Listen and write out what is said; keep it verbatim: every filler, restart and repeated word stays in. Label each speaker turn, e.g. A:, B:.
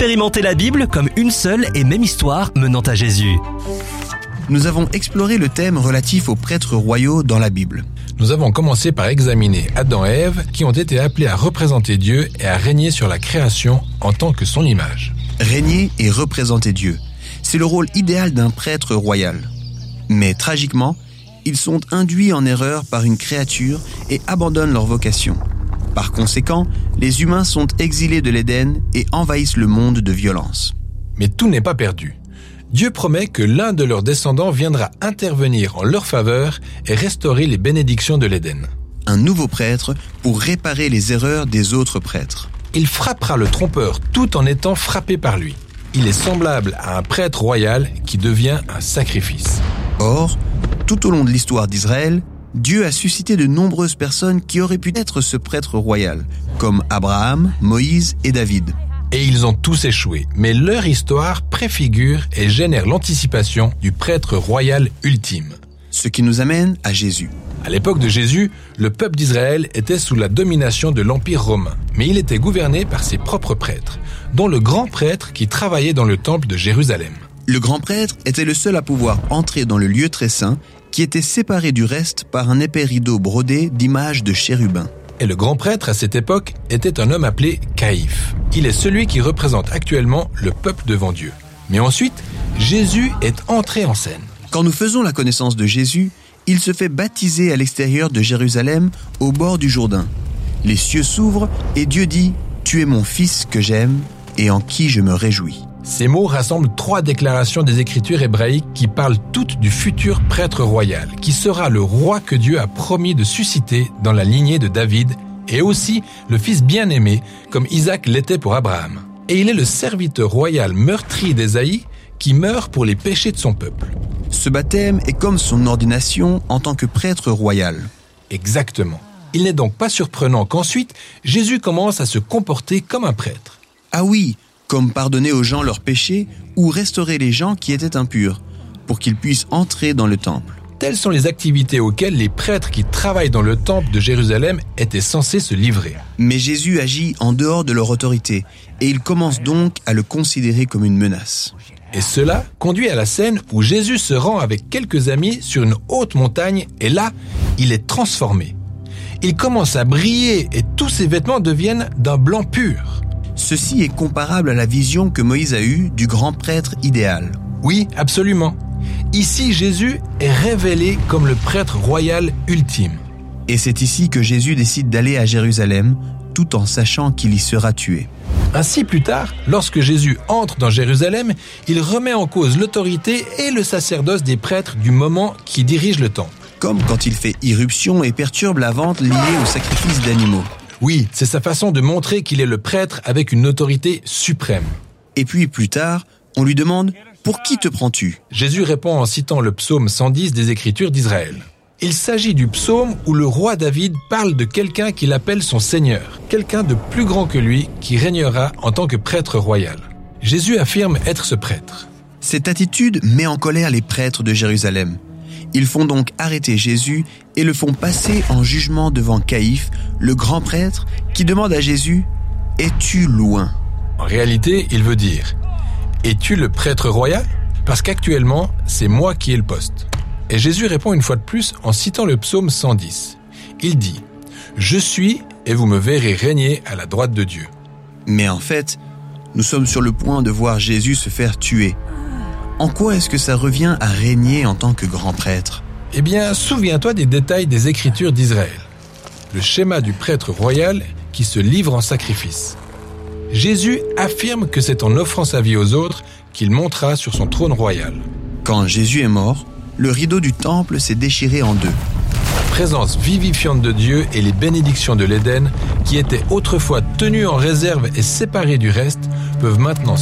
A: Expérimentez la Bible comme une seule et même histoire menant à Jésus.
B: Nous avons exploré le thème relatif aux prêtres royaux dans la Bible.
C: Nous avons commencé par examiner Adam et Ève qui ont été appelés à représenter Dieu et à régner sur la création en tant que son image.
B: Régner et représenter Dieu, c'est le rôle idéal d'un prêtre royal. Mais tragiquement, ils sont induits en erreur par une créature et abandonnent leur vocation. Par conséquent, les humains sont exilés de l'Éden et envahissent le monde de violence.
C: Mais tout n'est pas perdu. Dieu promet que l'un de leurs descendants viendra intervenir en leur faveur et restaurer les bénédictions de l'Éden.
B: Un nouveau prêtre pour réparer les erreurs des autres prêtres.
C: Il frappera le trompeur tout en étant frappé par lui. Il est semblable à un prêtre royal qui devient un sacrifice.
B: Or, tout au long de l'histoire d'Israël, Dieu a suscité de nombreuses personnes qui auraient pu être ce prêtre royal, comme Abraham, Moïse et David.
C: Et ils ont tous échoué, mais leur histoire préfigure et génère l'anticipation du prêtre royal ultime.
B: Ce qui nous amène à Jésus.
C: À l'époque de Jésus, le peuple d'Israël était sous la domination de l'Empire romain, mais il était gouverné par ses propres prêtres, dont le grand prêtre qui travaillait dans le temple de Jérusalem.
B: Le grand prêtre était le seul à pouvoir entrer dans le lieu très saint, qui était séparé du reste par un épais rideau brodé d'images de chérubins.
C: Et le grand prêtre à cette époque était un homme appelé Caïphe. Il est celui qui représente actuellement le peuple devant Dieu. Mais ensuite, Jésus est entré en scène.
B: Quand nous faisons la connaissance de Jésus, il se fait baptiser à l'extérieur de Jérusalem, au bord du Jourdain. Les cieux s'ouvrent et Dieu dit « Tu es mon fils que j'aime et en qui je me réjouis ».
C: Ces mots rassemblent trois déclarations des Écritures hébraïques qui parlent toutes du futur prêtre royal, qui sera le roi que Dieu a promis de susciter dans la lignée de David, et aussi le fils bien-aimé, comme Isaac l'était pour Abraham. Et il est le serviteur royal meurtri d'Ésaïe qui meurt pour les péchés de son peuple.
B: Ce baptême est comme son ordination en tant que prêtre royal.
C: Exactement. Il n'est donc pas surprenant qu'ensuite, Jésus commence à se comporter comme un prêtre.
B: Ah oui, comme pardonner aux gens leurs péchés ou restaurer les gens qui étaient impurs, pour qu'ils puissent entrer dans le temple.
C: Telles sont les activités auxquelles les prêtres qui travaillent dans le temple de Jérusalem étaient censés se livrer.
B: Mais Jésus agit en dehors de leur autorité, et ils commencent donc à le considérer comme une menace.
C: Et cela conduit à la scène où Jésus se rend avec quelques amis sur une haute montagne, et là, il est transformé. Il commence à briller et tous ses vêtements deviennent d'un blanc pur.
B: Ceci est comparable à la vision que Moïse a eue du grand prêtre idéal.
C: Oui, absolument. Ici, Jésus est révélé comme le prêtre royal ultime.
B: Et c'est ici que Jésus décide d'aller à Jérusalem, tout en sachant qu'il y sera tué.
C: Ainsi, plus tard, lorsque Jésus entre dans Jérusalem, il remet en cause l'autorité et le sacerdoce des prêtres du moment qui dirigent le temple.
B: Comme quand il fait irruption et perturbe la vente liée au sacrifice d'animaux.
C: Oui, c'est sa façon de montrer qu'il est le prêtre avec une autorité suprême.
B: Et puis plus tard, on lui demande « Pour qui te prends-tu »
C: Jésus répond en citant le psaume cent dix des Écritures d'Israël. Il s'agit du psaume où le roi David parle de quelqu'un qu'il appelle son Seigneur, quelqu'un de plus grand que lui qui régnera en tant que prêtre royal. Jésus affirme être ce prêtre.
B: Cette attitude met en colère les prêtres de Jérusalem. Ils font donc arrêter Jésus et le font passer en jugement devant Caïphe, le grand prêtre, qui demande à Jésus « Es-tu loin ?»
C: En réalité, il veut dire « Es-tu le prêtre royal ?» Parce qu'actuellement, c'est moi qui ai le poste. Et Jésus répond une fois de plus en citant le psaume cent dix. Il dit « Je suis et vous me verrez régner à la droite de Dieu. »
B: Mais en fait, nous sommes sur le point de voir Jésus se faire tuer. En quoi est-ce que ça revient à régner en tant que grand prêtre ?
C: Eh bien, souviens-toi des détails des Écritures d'Israël. Le schéma du prêtre royal qui se livre en sacrifice. Jésus affirme que c'est en offrant sa vie aux autres qu'il montera sur son trône royal.
B: Quand Jésus est mort, le rideau du temple s'est déchiré en deux.
C: La présence vivifiante de Dieu et les bénédictions de l'Éden, qui étaient autrefois tenues en réserve et séparées du reste, peuvent maintenant